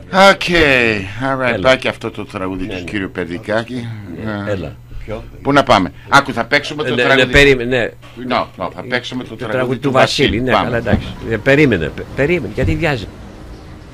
Οκ, alright, πάει και αυτό το τραγούδι του κύριου Περδικάκη. Έλα. Πού να πάμε? Άκου, θα παίξουμε το τραγούδι. Ναι, Θα παίξουμε το τραγούδι του Βασίλη. Ναι, καλά, εντάξει. Περίμενε, γιατί βιάζει.